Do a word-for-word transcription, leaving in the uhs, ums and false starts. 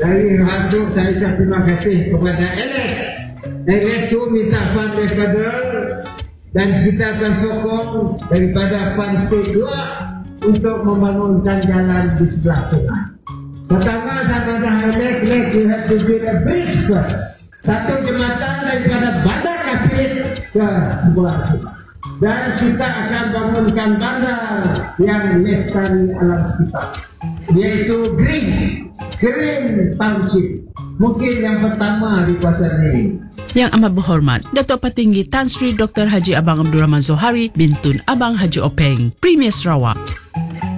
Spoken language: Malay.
Dari Hantu saya ucap terima kasih kepada Alex. Alex itu minta fund dari federal dan kita akan sokong daripada fund state dua untuk membangunkan jalan di sebelah sungai. Pertama saya kata Alex, Alex you have to build a bridge first. Satu jembatan daripada Bandar Kapit ke sebelah sungai. Dan kita akan bangunkan bandar yang lestari alam sekitar, yaitu Green Green Township. Mungkin yang pertama di kawasan ini. Yang amat berhormat, Datuk Petinggi Tan Sri Doktor Haji Abang Abdul Rahman Zohari bin Tun Abang Haji Openg, Premier Sarawak.